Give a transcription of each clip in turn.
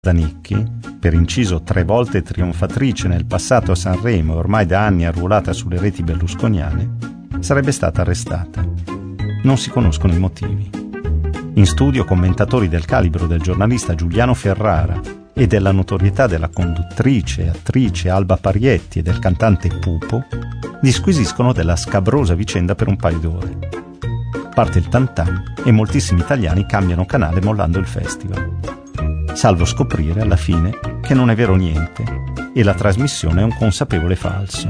Zanicchi, per inciso 3 volte trionfatrice nel passato a Sanremo e ormai da anni arruolata sulle reti berlusconiane, sarebbe stata arrestata. Non si conoscono i motivi. In studio commentatori del calibro del giornalista Giuliano Ferrara e della notorietà della conduttrice e attrice Alba Parietti e del cantante Pupo disquisiscono della scabrosa vicenda per un paio d'ore. Parte il tam-tam e moltissimi italiani cambiano canale mollando il festival, salvo scoprire alla fine che non è vero niente e la trasmissione è un consapevole falso.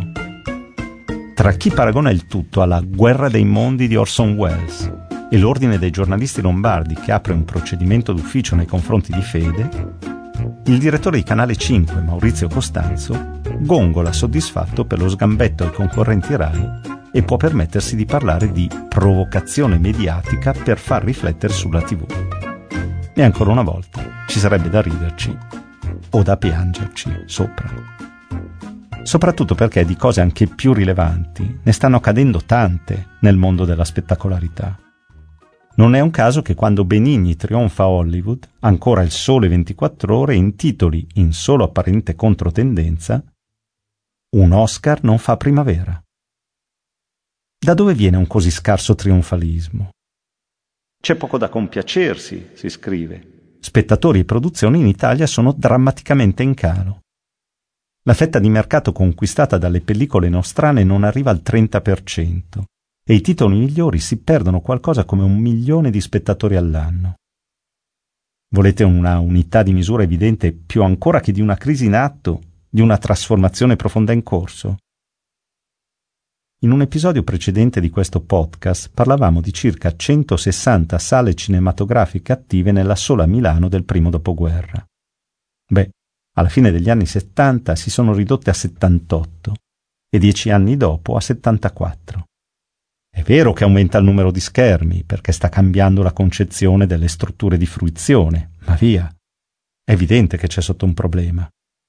Tra chi paragona il tutto alla Guerra dei mondi di Orson Welles e l'Ordine dei giornalisti lombardi che apre un procedimento d'ufficio nei confronti di Fede, il direttore di Canale 5, Maurizio Costanzo, gongola soddisfatto per lo sgambetto ai concorrenti Rai e può permettersi di parlare di provocazione mediatica per far riflettere sulla TV. E ancora una volta ci sarebbe da riderci o da piangerci sopra. Soprattutto perché di cose anche più rilevanti ne stanno accadendo tante nel mondo della spettacolarità. Non è un caso che quando Benigni trionfa a Hollywood, ancora Il Sole 24 Ore intitoli in solo apparente controtendenza «Un Oscar non fa primavera». Da dove viene un così scarso trionfalismo? C'è poco da compiacersi, si scrive. Spettatori e produzioni in Italia sono drammaticamente in calo. La fetta di mercato conquistata dalle pellicole nostrane non arriva al 30% e i titoli migliori si perdono qualcosa come 1 milione di spettatori all'anno. Volete una unità di misura evidente più ancora che di una crisi in atto, di una trasformazione profonda in corso? In un episodio precedente di questo podcast parlavamo di circa 160 sale cinematografiche attive nella sola Milano del primo dopoguerra. Alla fine degli anni 70 si sono ridotte a 78 e 10 anni dopo a 74. È vero che aumenta il numero di schermi perché sta cambiando la concezione delle strutture di fruizione, ma via, è evidente che c'è sotto un problema.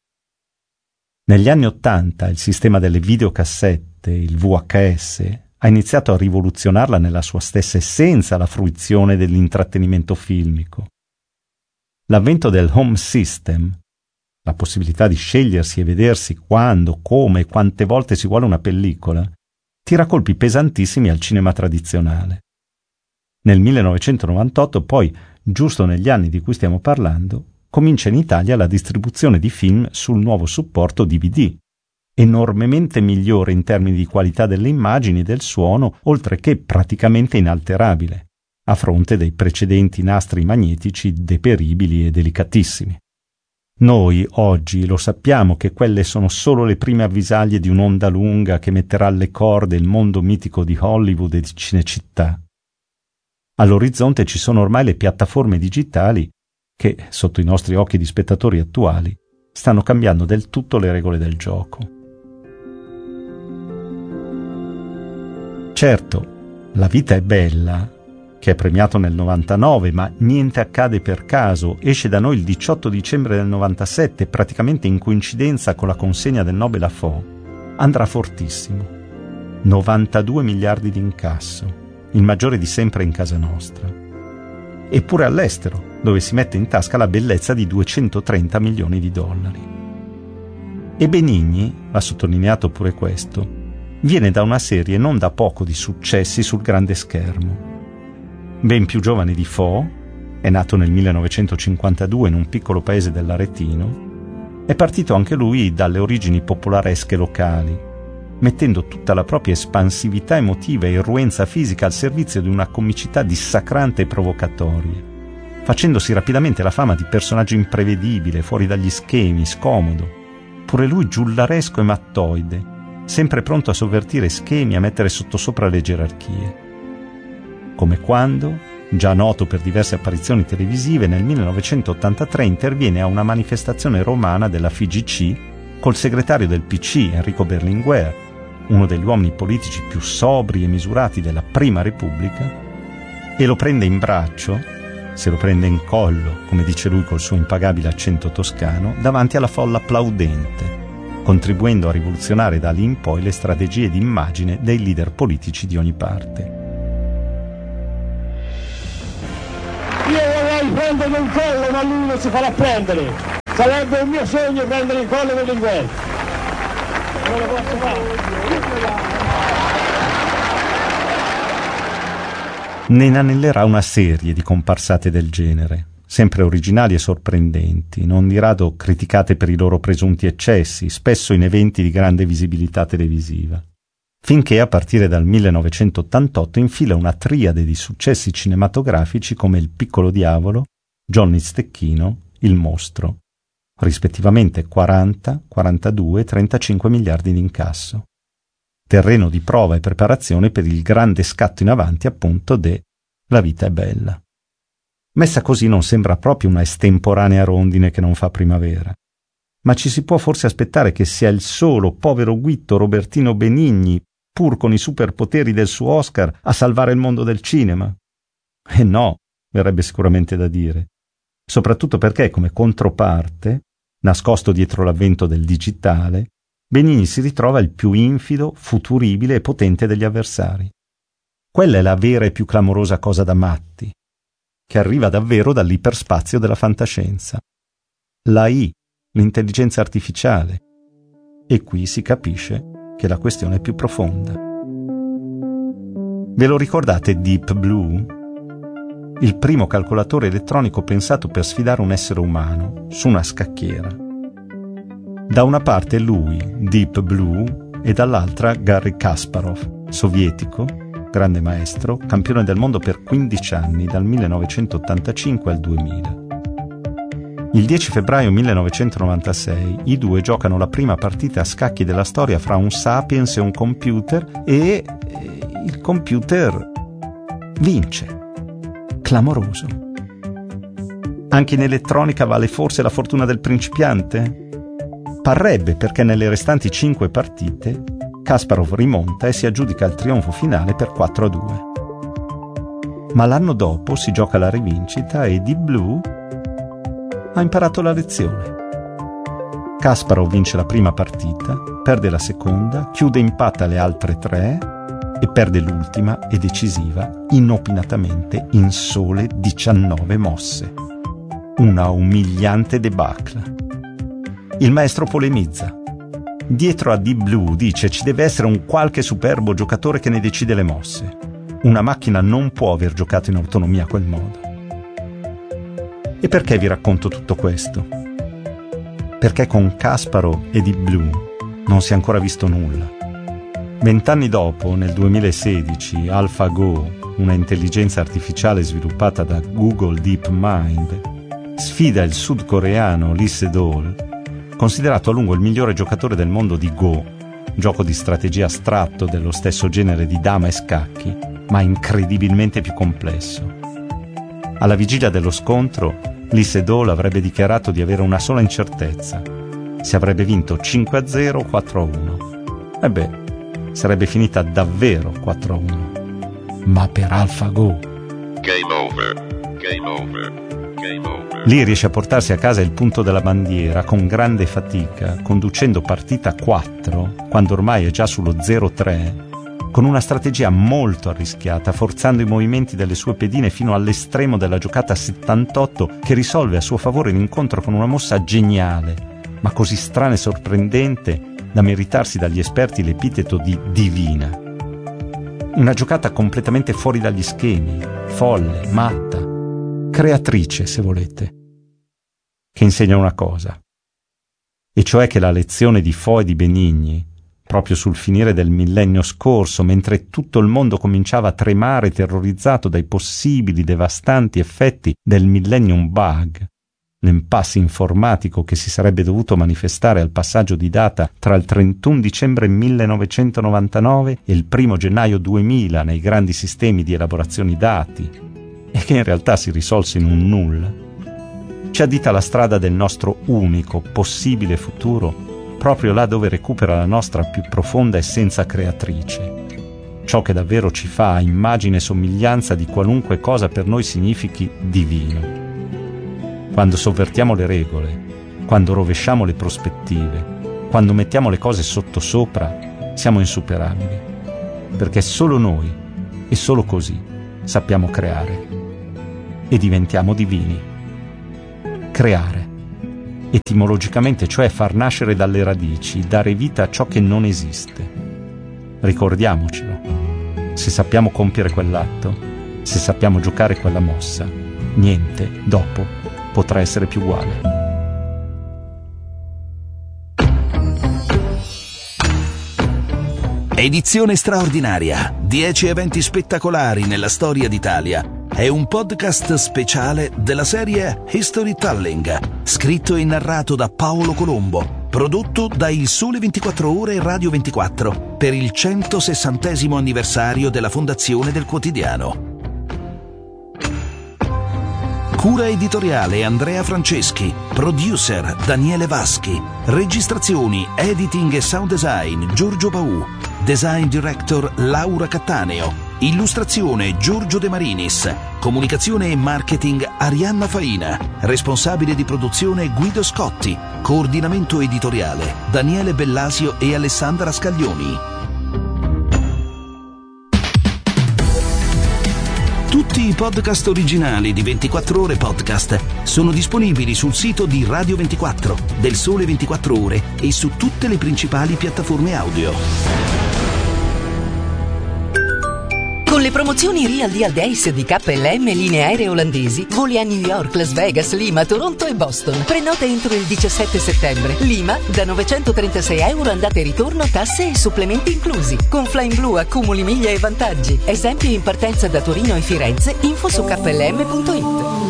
Negli anni 80 il sistema delle videocassette, il VHS, ha iniziato a rivoluzionarla nella sua stessa essenza la fruizione dell'intrattenimento filmico. L'avvento del home system, la possibilità di scegliersi e vedersi quando, come e quante volte si vuole una pellicola, tira colpi pesantissimi al cinema tradizionale. Nel 1998, poi, giusto negli anni di cui stiamo parlando, comincia in Italia la distribuzione di film sul nuovo supporto DVD, enormemente migliore in termini di qualità delle immagini e del suono, oltre che praticamente inalterabile, a fronte dei precedenti nastri magnetici deperibili e delicatissimi. Noi oggi lo sappiamo che quelle sono solo le prime avvisaglie di un'onda lunga che metterà alle corde il mondo mitico di Hollywood e di Cinecittà. All'orizzonte ci sono ormai le piattaforme digitali che, sotto i nostri occhi di spettatori attuali, stanno cambiando del tutto le regole del gioco. Certo, La vita è bella, che è premiato nel 99, ma niente accade per caso, esce da noi il 18 dicembre del 97, praticamente in coincidenza con la consegna del Nobel a Fo, andrà fortissimo. 92 miliardi di incasso, il maggiore di sempre in casa nostra. Eppure all'estero, dove si mette in tasca la bellezza di 230 milioni di dollari. E Benigni, va sottolineato pure questo, viene da una serie non da poco di successi sul grande schermo. Ben più giovane di Fo, è nato nel 1952 in un piccolo paese dell'Aretino, è partito anche lui dalle origini popolaresche locali, mettendo tutta la propria espansività emotiva e irruenza fisica al servizio di una comicità dissacrante e provocatoria, facendosi rapidamente la fama di personaggio imprevedibile, fuori dagli schemi, scomodo, pure lui giullaresco e mattoide, sempre pronto a sovvertire schemi e a mettere sottosopra le gerarchie. Come quando, già noto per diverse apparizioni televisive, nel 1983 interviene a una manifestazione romana della FIGC col segretario del PC, Enrico Berlinguer, uno degli uomini politici più sobri e misurati della Prima Repubblica, e lo prende in braccio, se lo prende in collo, come dice lui col suo impagabile accento toscano, davanti alla folla applaudente, contribuendo a rivoluzionare da lì in poi le strategie di immagine dei leader politici di ogni parte. Io vorrei prenderlo in collo, ma lui non si farà prendere. Sarebbe un mio sogno prendere in collo Berlinguer. Non lo posso fare. Ne inanellerà una serie di comparsate del genere, sempre originali e sorprendenti, non di rado criticate per i loro presunti eccessi, spesso in eventi di grande visibilità televisiva. Finché a partire dal 1988 infila una triade di successi cinematografici come Il piccolo diavolo, Johnny Stecchino, Il mostro, rispettivamente 40, 42 e 35 miliardi di incasso. Terreno di prova e preparazione per il grande scatto in avanti appunto de La vita è bella. Messa così non sembra proprio una estemporanea rondine che non fa primavera, ma ci si può forse aspettare che sia il solo povero Guitto Robertino Benigni, pur con i superpoteri del suo Oscar, a salvare il mondo del cinema? E no, verrebbe sicuramente da dire, soprattutto perché come controparte, nascosto dietro l'avvento del digitale, Benigni si ritrova il più infido, futuribile e potente degli avversari. Quella è la vera e più clamorosa cosa da matti, che arriva davvero dall'iperspazio della fantascienza. L'AI, l'intelligenza artificiale. E qui si capisce che la questione è più profonda. Ve lo ricordate Deep Blue? Il primo calcolatore elettronico pensato per sfidare un essere umano su una scacchiera. Da una parte lui, Deep Blue, e dall'altra Garry Kasparov, sovietico, grande maestro, campione del mondo per 15 anni, dal 1985 al 2000. Il 10 febbraio 1996 i due giocano la prima partita a scacchi della storia fra un Sapiens e un computer e il computer vince. Clamoroso. Anche in elettronica vale forse la fortuna del principiante? Parrebbe, perché nelle restanti 5 partite Kasparov rimonta e si aggiudica il trionfo finale per 4-2. Ma l'anno dopo si gioca la rivincita e Deep Blue ha imparato la lezione. Kasparov vince la prima partita, perde la seconda, chiude in patta le altre 3 e perde l'ultima e decisiva inopinatamente in sole 19 mosse. Una umiliante debacle. Il maestro polemizza. Dietro a Deep Blue dice ci deve essere un qualche superbo giocatore che ne decide le mosse. Una macchina non può aver giocato in autonomia a quel modo. E perché vi racconto tutto questo? Perché con Kasparov e Deep Blue non si è ancora visto nulla. 20 anni dopo, nel 2016, AlphaGo, una intelligenza artificiale sviluppata da Google DeepMind, sfida il sudcoreano Lee Sedol, considerato a lungo il migliore giocatore del mondo di Go, gioco di strategia astratto dello stesso genere di dama e scacchi, ma incredibilmente più complesso. Alla vigilia dello scontro, Lee Sedol avrebbe dichiarato di avere una sola incertezza: se avrebbe vinto 5-0 o 4-1. E sarebbe finita davvero 4-1. Ma per AlphaGo. Game over. Game over. Game over. Lì riesce a portarsi a casa il punto della bandiera con grande fatica, conducendo partita 4, quando ormai è già sullo 0-3, con una strategia molto arrischiata, forzando i movimenti delle sue pedine fino all'estremo della giocata 78, che risolve a suo favore l'incontro con una mossa geniale, ma così strana e sorprendente da meritarsi dagli esperti l'epiteto di divina. Una giocata completamente fuori dagli schemi, folle, matta, creatrice, se volete, che insegna una cosa, e cioè che la lezione di Fo e di Benigni, proprio sul finire del millennio scorso, mentre tutto il mondo cominciava a tremare terrorizzato dai possibili devastanti effetti del Millennium Bug, l'impasse informatico che si sarebbe dovuto manifestare al passaggio di data tra il 31 dicembre 1999 e il 1 gennaio 2000 nei grandi sistemi di elaborazione dati, e che in realtà si risolse in un nulla, ci addita la strada del nostro unico possibile futuro, proprio là dove recupera la nostra più profonda essenza creatrice, ciò che davvero ci fa a immagine e somiglianza di qualunque cosa per noi significhi divino. Quando sovvertiamo le regole, quando rovesciamo le prospettive, quando mettiamo le cose sottosopra, siamo insuperabili, perché solo noi, e solo così, sappiamo creare. E diventiamo divini. creare. Etimologicamente, cioè far nascere dalle radici, dare vita a ciò che non esiste. Ricordiamocelo. Se sappiamo compiere quell'atto, se sappiamo giocare quella mossa, niente dopo potrà essere più uguale. Edizione straordinaria, 10 eventi spettacolari nella storia d'Italia. È un podcast speciale della serie Historytelling, scritto e narrato da Paolo Colombo, prodotto da Il Sole 24 Ore e Radio 24 per il 160° anniversario della fondazione del quotidiano. Cura editoriale Andrea Franceschi, producer Daniele Vaschi, registrazioni, editing e sound design Giorgio Baù, design director Laura Cattaneo, illustrazione Giorgio De Marinis, comunicazione e marketing Arianna Faina, responsabile di produzione Guido Scotti, coordinamento editoriale Daniele Bellasio e Alessandra Scaglioni. Tutti i podcast originali di 24 Ore Podcast sono disponibili sul sito di Radio 24, del Sole 24 Ore e su tutte le principali piattaforme audio. Con le promozioni Real Deal Days di KLM linee aeree olandesi, voli a New York, Las Vegas, Lima, Toronto e Boston. Prenota entro il 17 settembre. Lima da €936 andata e ritorno, tasse e supplementi inclusi. Con Flying Blue accumuli miglia e vantaggi. Esempi in partenza da Torino e Firenze. Info su klm.it.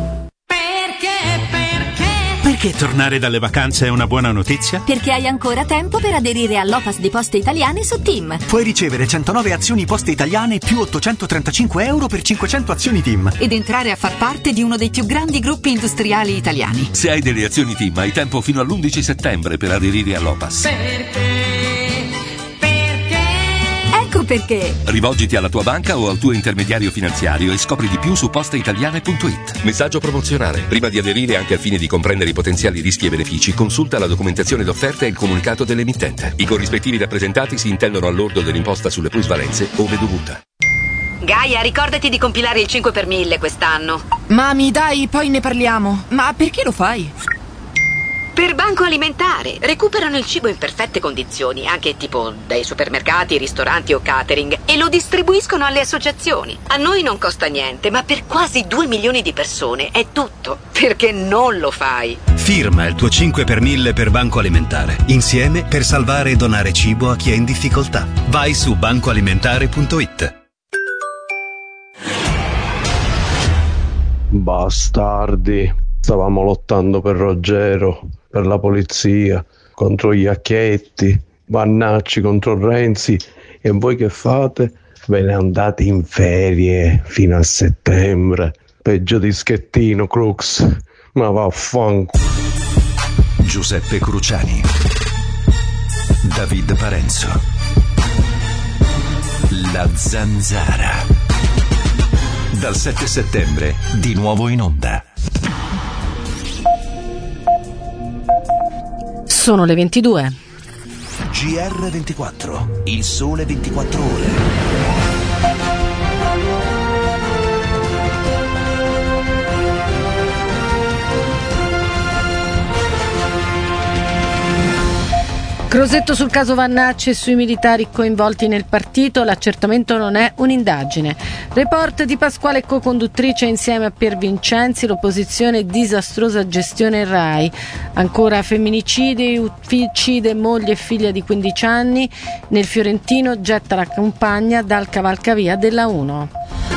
Perché tornare dalle vacanze è una buona notizia? Perché hai ancora tempo per aderire all'OPAS di Poste Italiane su TIM. Puoi ricevere 109 azioni Poste Italiane più €835 per 500 azioni TIM. Ed entrare a far parte di uno dei più grandi gruppi industriali italiani. Se hai delle azioni TIM hai tempo fino all'11 settembre per aderire all'OPAS. Perché? Rivolgiti alla tua banca o al tuo intermediario finanziario e scopri di più su posteitaliane.it. Messaggio promozionale. Prima di aderire, anche al fine di comprendere i potenziali rischi e benefici, consulta la documentazione d'offerta e il comunicato dell'emittente. I corrispettivi rappresentati si intendono al lordo dell'imposta sulle plusvalenze, ove dovuta. Gaia, ricordati di compilare il 5 per 1000 quest'anno. Mami, dai, poi ne parliamo. Ma perché lo fai? Per Banco Alimentare. Recuperano il cibo in perfette condizioni, anche tipo dai supermercati, ristoranti o catering, e lo distribuiscono alle associazioni. A noi non costa niente, ma per quasi 2 milioni di persone è tutto. Perché non lo fai? Firma il tuo 5 per 1000 per Banco Alimentare. Insieme per salvare e donare cibo a chi è in difficoltà. Vai su bancoalimentare.it. Bastardi. Stavamo lottando per Ruggero, per la polizia, contro gli Acchetti, Vannacci contro Renzi, e voi che fate? Ve ne andate in ferie fino a settembre. Peggio di Schettino, Crux. Ma vaffanculo. Giuseppe Cruciani, David Parenzo, La Zanzara. Dal 7 settembre, di nuovo in onda. Sono le 22. GR24, il Sole 24 Ore. Crosetto sul caso Vannacci e sui militari coinvolti nel partito, l'accertamento non è un'indagine. Report di Pasquale co-conduttrice insieme a Pier Vincenzi, l'opposizione disastrosa gestione RAI. Ancora femminicidi, uccide moglie e figlia di 15 anni, nel Fiorentino getta la compagna dal cavalcavia della 1.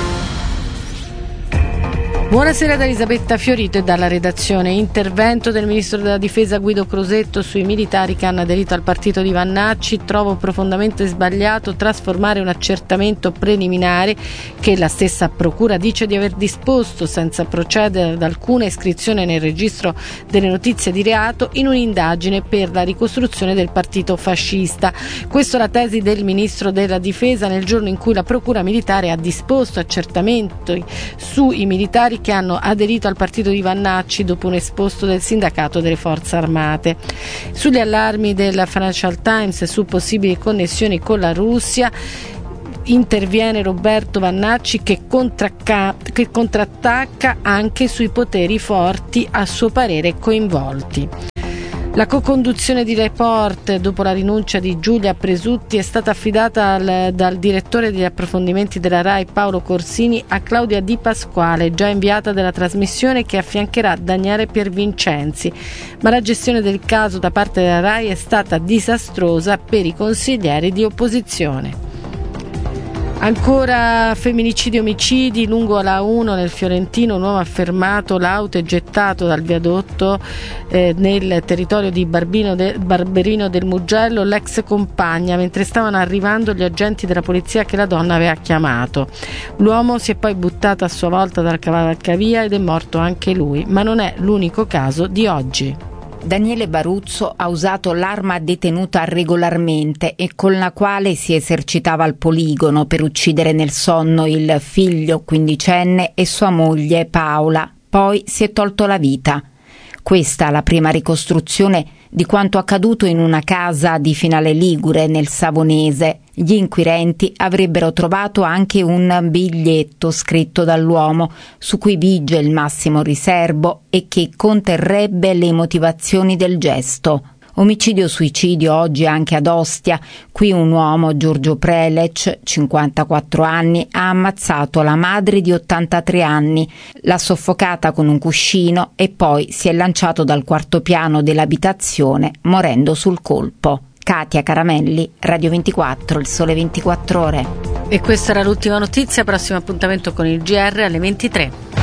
Buonasera da Elisabetta Fiorito e dalla redazione. Intervento del ministro della difesa Guido Crosetto sui militari che hanno aderito al partito di Vannacci. Trovo profondamente sbagliato trasformare un accertamento preliminare che la stessa procura dice di aver disposto senza procedere ad alcuna iscrizione nel registro delle notizie di reato in un'indagine per la ricostruzione del partito fascista. Questa è la tesi del ministro della difesa nel giorno in cui la procura militare ha disposto accertamenti sui militari che hanno aderito al partito di Vannacci dopo un esposto del sindacato delle forze armate. Sugli allarmi del Financial Times su possibili connessioni con la Russia, interviene Roberto Vannacci che contrattacca anche sui poteri forti a suo parere coinvolti. La co-conduzione di Report dopo la rinuncia di Giulia Presutti è stata affidata dal direttore degli approfondimenti della RAI Paolo Corsini a Claudia Di Pasquale, già inviata della trasmissione, che affiancherà Daniele Piervincenzi, ma la gestione del caso da parte della RAI è stata disastrosa per i consiglieri di opposizione. Ancora femminicidi e omicidi lungo la 1 nel Fiorentino. Un uomo ha fermato l'auto e gettato dal viadotto nel territorio di Barberino del Mugello l'ex compagna mentre stavano arrivando gli agenti della polizia che la donna aveva chiamato. L'uomo si è poi buttato a sua volta dalla cavalcavia ed è morto anche lui, ma non è l'unico caso di oggi. Daniele Baruzzo ha usato l'arma detenuta regolarmente e con la quale si esercitava al poligono per uccidere nel sonno il figlio quindicenne e sua moglie Paola. Poi si è tolto la vita. Questa è la prima ricostruzione di quanto accaduto in una casa di Finale Ligure, nel Savonese. Gli inquirenti avrebbero trovato anche un biglietto scritto dall'uomo su cui vige il massimo riserbo e che conterrebbe le motivazioni del gesto. Omicidio-suicidio oggi anche ad Ostia. Qui un uomo, Giorgio Prelec, 54 anni, ha ammazzato la madre di 83 anni, l'ha soffocata con un cuscino e poi si è lanciato dal quarto piano dell'abitazione morendo sul colpo. Katia Caramelli, Radio 24, Il Sole 24 Ore. E questa era l'ultima notizia, prossimo appuntamento con il GR alle 23.